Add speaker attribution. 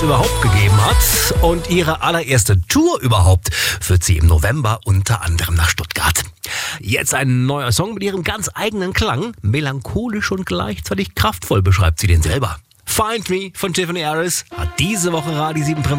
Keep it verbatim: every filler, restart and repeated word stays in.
Speaker 1: überhaupt gegeben hat. Und ihre allererste Tour überhaupt führt sie im November unter anderem nach Stuttgart. Jetzt ein neuer Song mit ihrem ganz eigenen Klang. Melancholisch und gleichzeitig kraftvoll beschreibt sie den selber. Find Me von Tiffany Harris hat diese Woche Radio sieben Premiere.